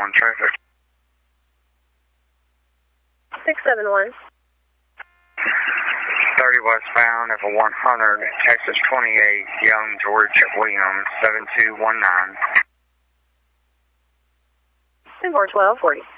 traffic. 671. 30 westbound of 100, Texas 28, Young George Williams, 7219. 10-4, 1240.